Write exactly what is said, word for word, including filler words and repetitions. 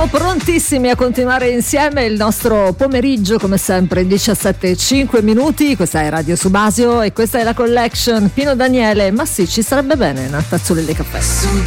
Siamo prontissimi a continuare insieme il nostro pomeriggio, come sempre diciassette e cinque minuti. Questa è Radio Subasio e questa è la Collection. Pino Daniele, ma sì, ci sarebbe bene una tazzolina di caffè.